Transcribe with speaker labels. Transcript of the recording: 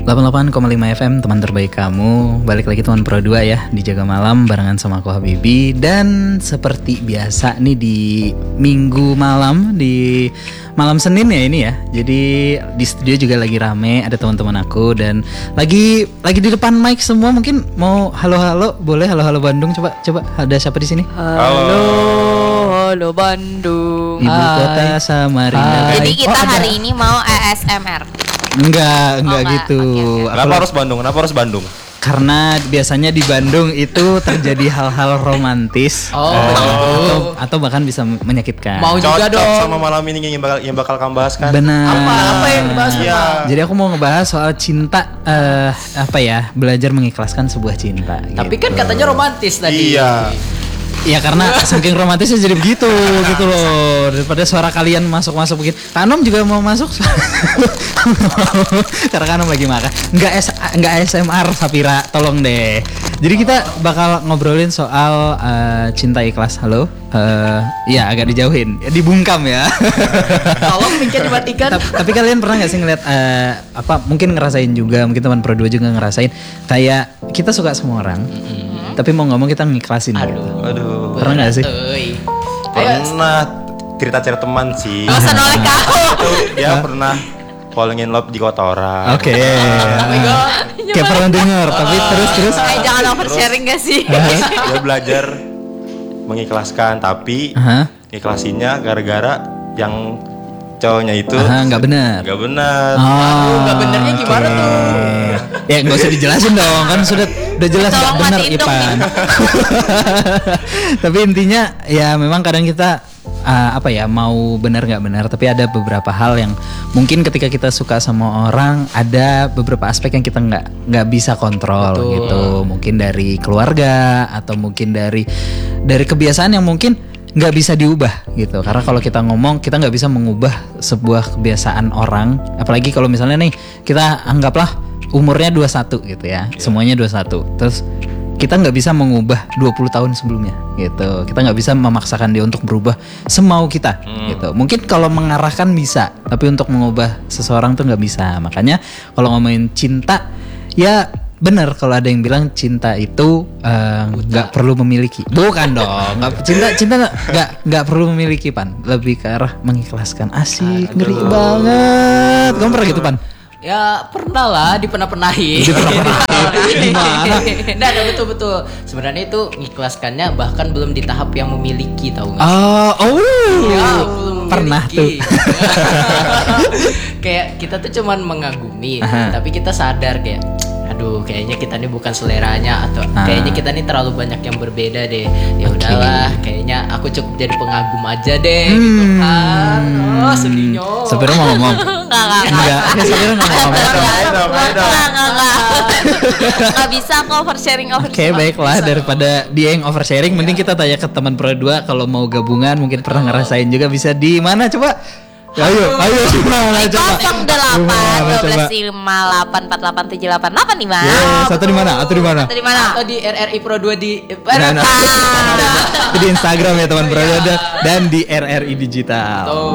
Speaker 1: 88,5 FM, teman terbaik kamu. Balik lagi teman Pro 2 ya, di Jaga Malam barengan sama aku Habibi. Dan seperti biasa nih di minggu malam, di malam Senin ya ini ya. Jadi di studio juga lagi rame, ada teman-teman aku. Dan lagi di depan mic semua. Mungkin mau halo-halo, boleh halo-halo Bandung. Coba ada siapa di sini?
Speaker 2: Halo Bandung.
Speaker 1: Ibu kota Samarinda.
Speaker 3: Jadi kita hari ini mau ASMR.
Speaker 1: Enggak gitu.
Speaker 3: Okay.
Speaker 4: Kenapa harus Bandung?
Speaker 1: Karena biasanya di Bandung itu terjadi hal-hal romantis atau bahkan bisa menyakitkan.
Speaker 2: Mau juga
Speaker 4: Cocok
Speaker 2: dong
Speaker 4: sama malam ini yang bakal kamu bahas kan?
Speaker 1: Benar.
Speaker 2: Apa yang dibahas?
Speaker 4: Iya.
Speaker 1: Jadi aku mau ngebahas soal cinta, belajar mengikhlaskan sebuah cinta.
Speaker 2: Tapi
Speaker 1: gitu.
Speaker 2: kan katanya romantis tadi.
Speaker 4: Iya.
Speaker 1: Ya karena saking romantisnya jadi begitu gitu loh. Daripada suara kalian masuk begitu. Kanom juga mau masuk. Karena Kanom lagi makan. Enggak ASMR Sapira, tolong deh. Jadi kita bakal ngobrolin soal cinta ikhlas. Halo. Iya agak dijauhin, dibungkam ya.
Speaker 2: Tolong mikir dimatikan.
Speaker 1: Tapi kalian pernah nggak sih ngeliat mungkin ngerasain juga, mungkin teman Pro 2 juga ngerasain kayak kita suka sama orang, tapi mau ngomong kita ngikhlasin.
Speaker 4: Aduh.
Speaker 1: Pernah nggak sih?
Speaker 4: Pernah cerita teman sih.
Speaker 3: Gak usah nolak aku.
Speaker 4: Dia pernah falling in love di kota orang.
Speaker 1: Oke. Kayak pernah dengar, tapi terus.
Speaker 3: Jangan oversharing gak sih?
Speaker 4: Dia belajar mengikhlaskan, tapi ikhlasinnya gara-gara yang cowoknya itu
Speaker 1: nggak benar.
Speaker 4: Nggak benar.
Speaker 2: Nggak benernya gimana tuh?
Speaker 1: Ya nggak usah dijelasin dong, kan sudah jelas nggak benar Ipan. Tapi intinya ya memang kadang kita mau benar nggak benar, tapi ada beberapa hal yang mungkin ketika kita suka sama orang ada beberapa aspek yang kita nggak bisa kontrol. Betul. Gitu. Mungkin dari keluarga atau mungkin dari kebiasaan yang mungkin nggak bisa diubah gitu. Karena kalau kita ngomong kita nggak bisa mengubah sebuah kebiasaan orang, apalagi kalau misalnya nih kita anggaplah umurnya 21 gitu ya, semuanya 21, terus kita nggak bisa mengubah 20 tahun sebelumnya gitu. Kita nggak bisa memaksakan dia untuk berubah semau kita gitu. Mungkin kalau mengarahkan bisa, tapi untuk mengubah seseorang tuh nggak bisa. Makanya kalau ngomongin cinta, ya benar kalau ada yang bilang cinta itu nggak perlu memiliki. Bukan dong, cinta nggak perlu memiliki, Pan. Lebih ke arah mengikhlaskan. Asik, ngeri banget. Kamu pernah gitu, Pan?
Speaker 2: Ya pernah lah, dipenahin.
Speaker 1: Gimana?
Speaker 2: Nah, betul. Sebenarnya itu mengikhlaskannya bahkan belum di tahap yang memiliki, tahu nggak?
Speaker 1: Ya,
Speaker 2: belum
Speaker 1: pernah
Speaker 2: memiliki.
Speaker 1: tuh.
Speaker 2: Kayak kita tuh cuman mengagumi, tapi kita sadar kayak aduh kayaknya kita nih bukan seleranya, atau kayaknya kita nih terlalu banyak yang berbeda deh. Ya udahlah, kayaknya aku cukup jadi pengagum aja deh gitu kan. Sedihnya.
Speaker 1: Sapira mau ngomong. Enggak. Sapira mau ngomong.
Speaker 3: Enggak bisa aku oversharing.
Speaker 1: Oke, baiklah, daripada dia yang oversharing, mending kita tanya ke teman Pro 2 kalau mau gabungan, mungkin pernah ngerasain juga, bisa di mana coba? Ayo gimana coba?
Speaker 3: 08 12 58 48 78 di mana?
Speaker 1: Satu di mana?
Speaker 2: Atau di RRI Pro 2 di
Speaker 1: Itu di Instagram ya teman Pro 2 dan di RRI Digital.